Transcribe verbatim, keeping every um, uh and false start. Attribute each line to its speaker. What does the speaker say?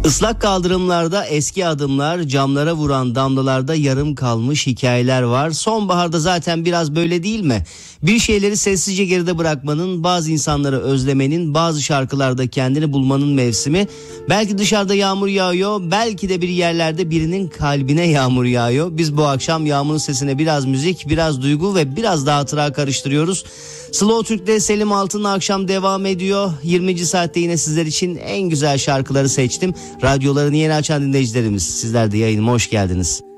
Speaker 1: Islak kaldırımlarda eski adımlar, camlara vuran damlalarda yarım kalmış hikayeler var. Sonbaharda zaten biraz böyle değil mi? Bir şeyleri sessizce geride bırakmanın, bazı insanları özlemenin, bazı şarkılarda kendini bulmanın mevsimi. Belki dışarıda yağmur yağıyor, belki de bir yerlerde birinin kalbine yağmur yağıyor. Biz bu akşam yağmurun sesine biraz müzik, biraz duygu ve biraz daha hatıra karıştırıyoruz. Slow Türk'te Selim Altın'la akşam devam ediyor. yirminci saatte yine sizler için en güzel şarkıları seçtim. Radyolarını yeni açan dinleyicilerimiz, sizler de yayınıma hoş geldiniz.